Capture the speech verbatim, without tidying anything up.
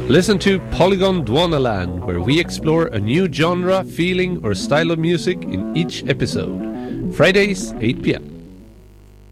Listen to Polygon Dwanaland, where we explore a new genre, feeling or style of music in each episode. Fridays, eight p.m.